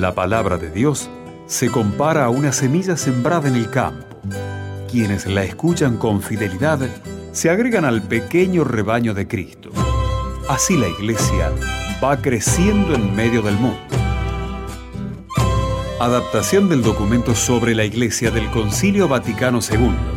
La palabra de Dios se compara a una semilla sembrada en el campo. Quienes la escuchan con fidelidad se agregan al pequeño rebaño de Cristo. Así la Iglesia va creciendo en medio del mundo. Adaptación del documento sobre la Iglesia del Concilio Vaticano II,